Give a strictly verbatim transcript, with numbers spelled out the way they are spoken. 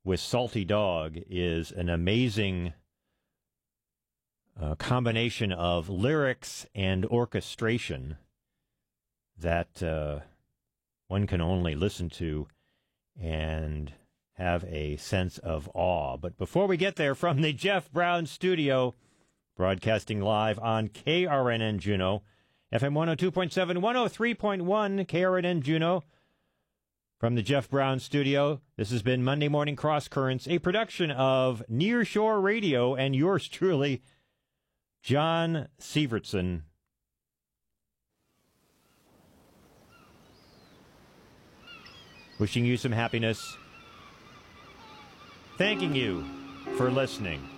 with Salty Dog is an amazing uh, combination of lyrics and orchestration that uh, one can only listen to and have a sense of awe. But before we get there, from the Jeff Brown Studio, broadcasting live on K R N N Juneau, F M one oh two point seven, one oh three point one, K R N N Juneau. From the Jeff Brown Studio, this has been Monday Morning Cross Currents, a production of Nearshore Radio and yours truly, John Sievertson. Wishing you some happiness. Thanking you for listening.